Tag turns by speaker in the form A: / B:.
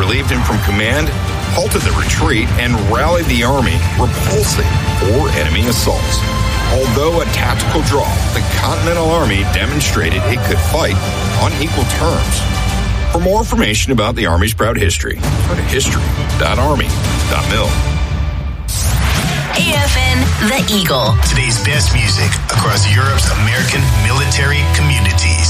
A: relieved him from command, halted the retreat, and rallied the army, repulsing 4 enemy assaults. Although a tactical draw, the Continental Army demonstrated it could fight on equal terms. For more information about the Army's proud history, go to history.army.mil.
B: AFN The Eagle.
C: Today's best music across Europe's American military communities.